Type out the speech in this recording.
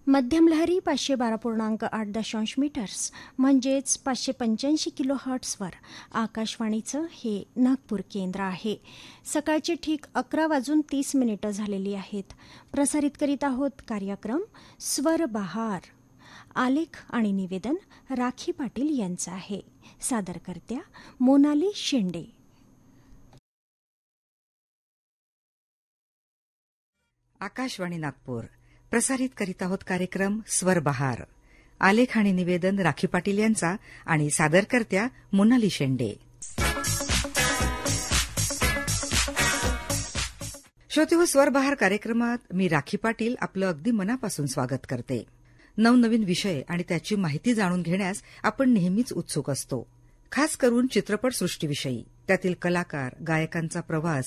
मध्यम लहरी 512.8 मीटर्स म्हणजेच 585 किलो हर्ट्सवर आकाशवाणीचं हे नागपूर केंद्र आहे. सकाळची ठीक 11:30 झालेली आहेत. प्रसारित करीत आहोत कार्यक्रम स्वर बहार. आलेख आणि निवेदन राखी पाटील यांचं आहे. सादरकर्त्या मोनाली शेंडे. आकाशवाणी नागपूर प्रसारित करीत आहोत कार्यक्रम स्वर बहार. आलेख आणि निवेदन राखी पाटील यांचा आणि सादरकर्त्या मोनाली शेंडे. श्रोते, स्वर बहार कार्यक्रमात मी राखी पाटील आपलं अगदी मनापासून स्वागत करते. नवनवीन विषय आणि त्याची माहिती जाणून घेण्यास आपण नेहमीच उत्सुक असतो. खास करून चित्रपटसृष्टीविषयी, त्यातील कलाकार, गायकांचा प्रवास